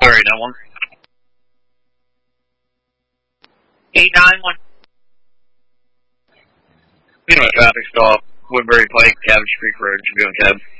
Woodbury 91. 891. You know, traffic stop, Woodbury Pike, Cabbage Creek Road, should be on cab.